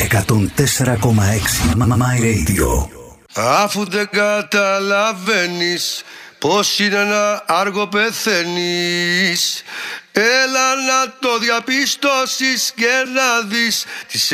104,6 My Radio. Αφού δεν καταλαβαίνεις πως είναι να άργο πεθαίνεις, έλα να το διαπιστώσεις και να δεις τις